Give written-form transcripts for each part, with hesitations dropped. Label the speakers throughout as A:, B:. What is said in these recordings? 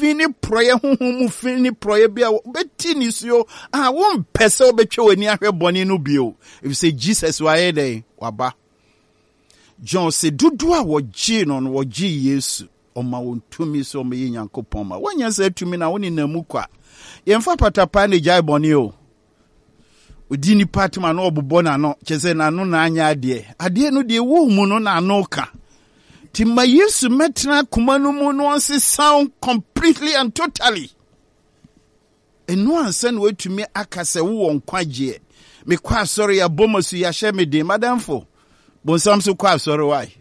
A: fini proye honhom fini proye bia beti ni so won pese obetwe wani ahwe boni no bio. If you say Jesus wa yede waba. John say dudu a woji no no woji Yesu oma wontumi so me Nyankopon ma. Wanya say tumi na woni namu kwa. Yemfa patapa ne jai boni o. Udini patma no obubo na no chese na no na anya ade no de wo mu no na no ka timma Yesu metna kumanu mu no onse sound completely and totally enu ansa na wetumi akase wo nkwaje me kwa sorry ya bomosu ya hye de madamfo bonsam so kwa sorry why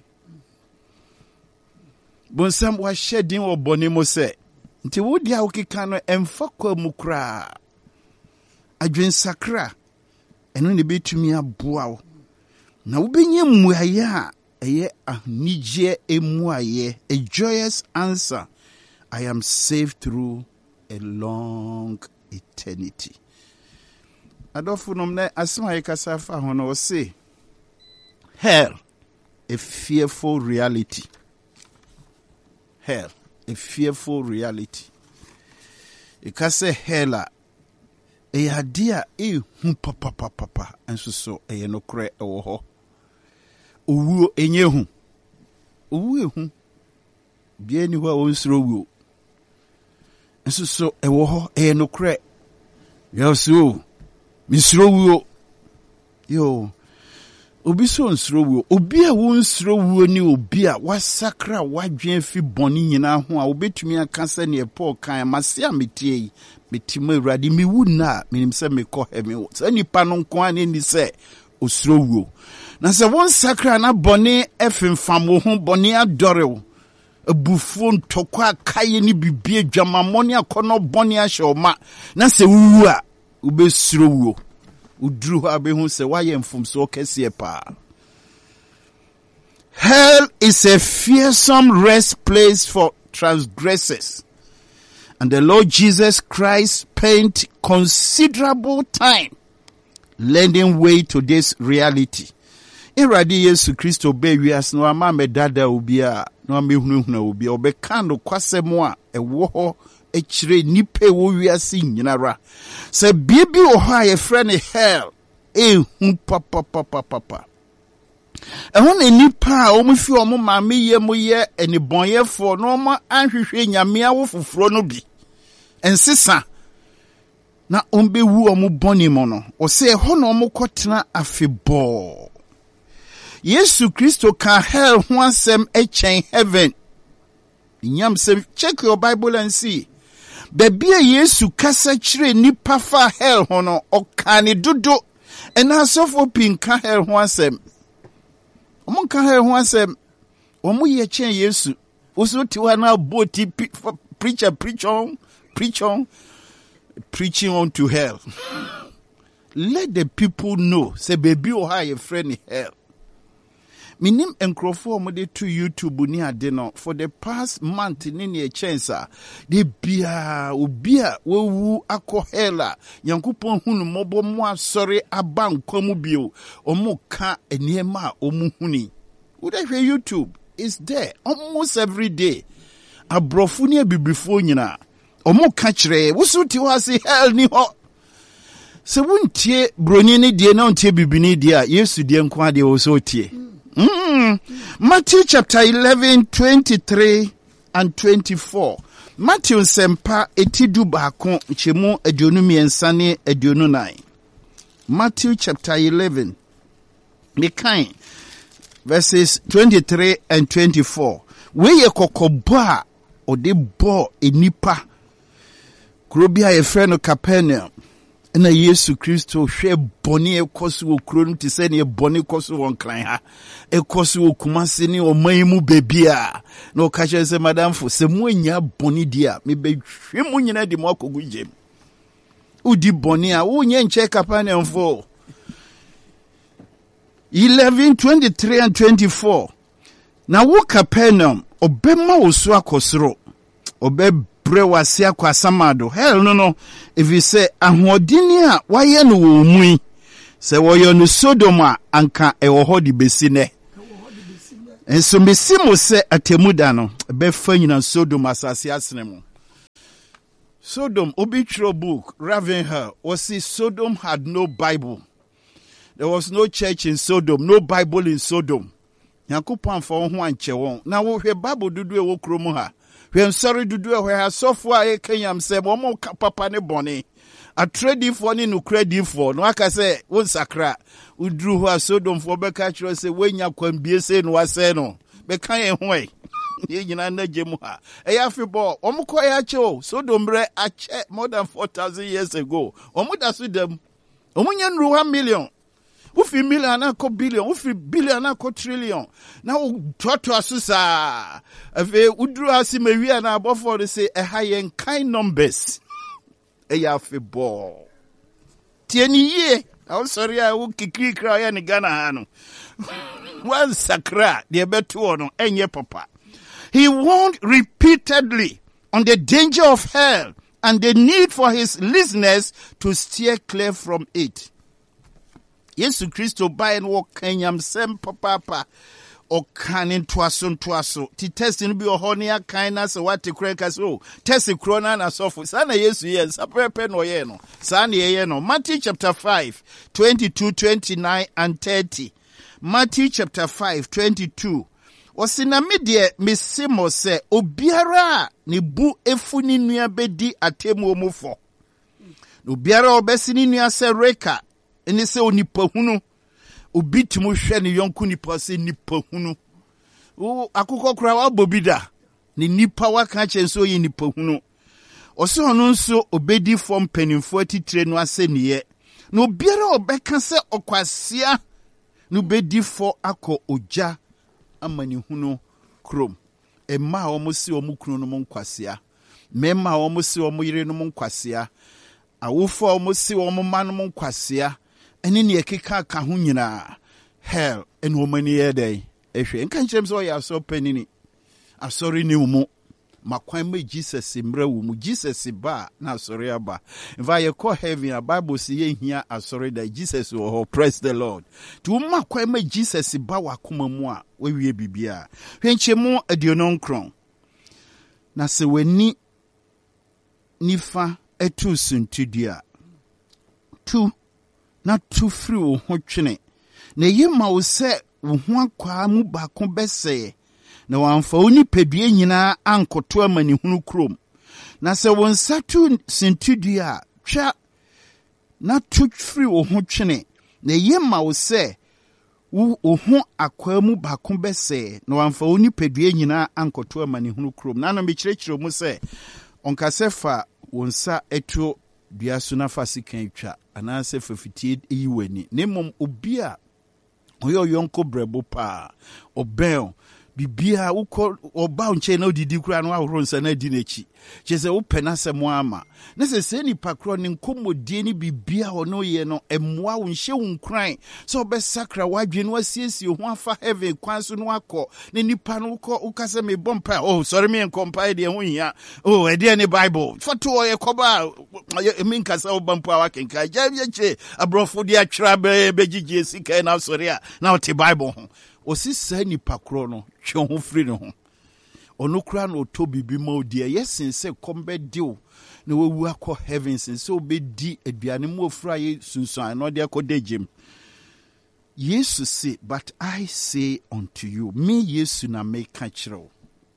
A: bonsam wa shedin wo boni mo se nti wo dia okika no emfa kwa mu kra adwen sakra eno ne betumi aboa wo na wobenye mmuaye a eye ahnije emuaye a joyous answer. I am saved through a long eternity. Adolfo nomne asema yekasafa hono say hell a fearful reality. Hell a fearful reality. Ikase hella dia hu papa enso so no kre ewo ho owu enye hu owu ehu bia ni ho a wonsro wu enso so ewo ho no kre so misro wu yo obi so nsro wu obi a wonsro wu ni obi a wasakra wadwen fi boni nyina ho a obetumi aka se ne Paul kan mase ametie metima urade mi wu na minim se me ko he me wo se nipa no nko ani ni se osro wu na se won sakra na boni efemfam wo ho boni adore wo abufuo ntokwa akaye ni bibie dwamamoni akono boni ahoma na se wu a ubesro wu udru ha be hu se waye mfumso kese pa. Hell is a fearsome rest place for transgressors. And the Lord Jesus Christ spent considerable time lending way to this reality. Iradi Yesu Kristo be wias no ama medada obia no amehunahuna obia obeka no kwasemo a ewo ho echire nipe wo wiase nyinara. Se bibi o ha ye friend hell hu papa. Ehun enipa a omufi omo maame ye moye enibonyefo no ma anhwehwe nyame awo foforo no bi ensesa na ombewu omo boni mo no o se ho no omo kotena afebo. Yesu Kristo can hell ho asem echen heaven. Nyam say check your Bible and see. Baby Yesu kasa kire nipa fa hell ho no okane dodo ena sofo pinka hell ho asem. Omo kan hell ho asem omo ye chen Yesu oso tiwa na boti preaching on to hell. Let the people know say baby o ha your friend hell. Minim enkrofo omode to YouTube ni ade no for the past month ni ne chance de bia obia wewu akọ hela Yankopon hunu mobo mo asore aba nkwamu bio omo ka eniema omu huni udahwe YouTube is there almost every day abrofu ni abibifo nyina omo ka kire wosuti ho se hell ni ho se wuntie broni ni die na untie bibini die a Yesu die nko ade wo so tie. Matthew chapter 11, 23 and 24. Matthew sempa etidu baako chemu aduonu miensane aduonu nine. Matthew chapter 11. Mekan verses 23 and 24. We ye kokoba ode bo enipa. Krobia ye frɛ no Capernaum. Na Yesu Kristo hwe boni ekoso okro no te se ne boni ekoso won kran ha ekoso okumase ne omanmu bebia na o ka che se madam fo se mu anya boni dia me be hwe mu nyina de mo akogu jem udi boni a wo nye nche Capernaum fo 11 23 and 24 na wo Capernaum obema wo so akosoro obe brewase akwasamado hell no if you say ahodini a waye no wo mu se woyo no Sodoma anka ewo ho di besine enso mesimo se atemuda no be fa nyina Sodoma asase asene mu Sodom, obituary book, Ravenhill, was see Sodom had no Bible. There was no church in Sodom, no Bible in Sodom. Yankupon for one chewon. Now we Bible do do a kromuha. We am sorry to do where software Kenyam say one papa ne bonny. A trading for ni no credit for. No, I can say, one sakra. We drew her Sodom for Becatcher say, when you can be saying was say no. Bekan way. Yina na jemuha. Eyafibol, omukoya cho. Sodom bre a check more than 4,000 years ago. Omuda su dem. Omunyan ru 1 million. Ufi million anako billion, ufi billion anako trillion. Now to asusa. Ave udru asimewi na abofo de say a high kind numbers. Eyafibol. Tieni ye. I'm sorry, I will kiki cry and Ghana hano. One sakra, the betu ono enye papa. He warned repeatedly on the danger of hell and the need for his listeners to steer clear from it. Yesu Christo by and walk kenyam sem papa or canin twaso. Ti testing be a honia kindness or what to crank us oh. Test crona and so for Sana Yesu yes, a prepen or yeno. Sani yeno. Matthew chapter 5, 22, 29 and 30. Matthew chapter 5, 22. Osina medie mesimo se obiara ni bu efuni nua bedi atemu omufo. Obiara obesi ni nua se reka eni se onipa hunu obi timu hwe ni yonku nipa se nipa hunu. O akukọ kura wa bobida ni nipa waka chenso yi nipa hunu. Oso ono nso obedi fom penimfo atitire no ase niye. Na obiara obeka se okwasea no bedi fo akọ oja amani hunu krom. Emma omusi omukunu no monkwasea. Memma omusi omuyire no monkwasea. Awufo omusi omuma no monkwasea. Eni ne ekeka ka ho nyina. Hell en womani yedey. Ehwe enka nkyerem so ya so panini. Asori ni umu. Makwan me Jesus mra wo mu Jesus ba na asori aba. If ye call heaven a Bible say ye hia asori da Jesus wo praise the Lord. Tu makwan me Jesus ba wakoma mu a we wie bibia. Hwenchemu adionon kron. Na se wani nifa etu suntudia. Tu na tu free wo ho twene. Na yema wo se wo ho akwa mu ba ko bese. Na wamfa oni pedue nyina ankoto amani hunu krom. Na se won satu sintudua twa na tu free wo ho twene. Na yema wo se wo ho akwa mu ba ko bese. Na wamfa oni pedue nyina ankoto amani hunu krom. Na no mekyerɛkyerɛ mu se onkasefa wonsa etu dua so na fasikan twa anase fafitie eyiwani. Nemom obi a oyo yonko brebo pa obel bibia uko oba unche na odidi kura no ahoro nsa na di n'echi chese wo pena semo ama na se ni pakro ni nkomodie ni bibia ono ye no emmoa wo nhye wo nkran so obesakra wadwe no asiesie ho afa heaven kwan so no akọ ne nipa no ukọ ukase me bompa oh sorry me enkompa de ho hia oh e de ne bible foto o ye koba me nkasa wo bompa wa kenka jaje abrofo de atwra begigi sika na sorry a na o te bible ho osisa ni pakro no twe ho free no ho ono kura no to bibi ma odi yesin se kombe deal na wewu akọ heavens se obedi aduane mu ofura ye sunsun no de akodejem Yesu say but I say unto you me Yesu na make kachiro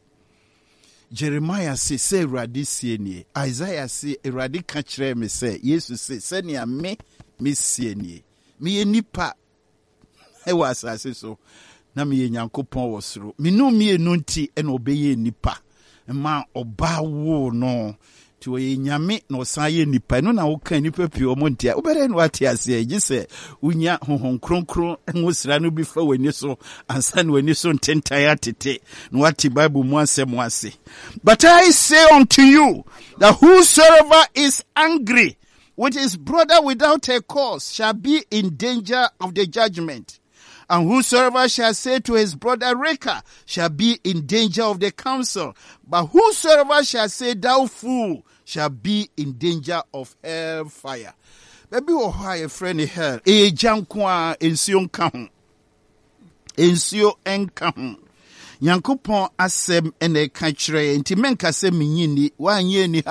A: Jeremiah say Erade sie nie Isaiah say Erade kachire me say Yesu say senia me sie nie me nipa e was asase so na me Nyankopon wo soro me no me enu nti e na obeye nipa ma oba wo no ti wo nyame na osan ye nipa no na wo kan nipa pi o montia wo bere no ati ase agi se unya honhon kronkron enwosira no bi fa wani so ansa na wani so ntentai atete no wati Bible mu asem ase. But I say unto you that whosoever is angry with his brother without a cause shall be in danger of the judgment. And whosoever shall say to his brother Reka shall be in danger of the council. But whosoever shall say thou fool shall be in danger of hell fire. Baby wo ha ye friend hell. E jankwa ensio nka ho. Ensio enka ho. Nyankopon asem ene ka kire nti menka se menyini wa anye ni